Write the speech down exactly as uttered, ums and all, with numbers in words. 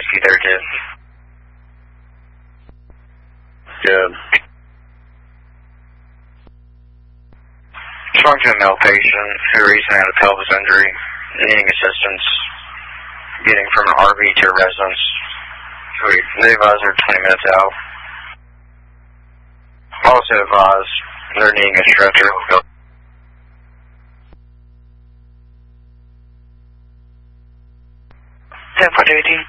safety there, too. Good. Talking to a male patient who recently had a pelvis injury, needing assistance getting from an R V to a residence. We, they advised they're twenty minutes out. Also advised they're needing a stretcher. ten four eighteen.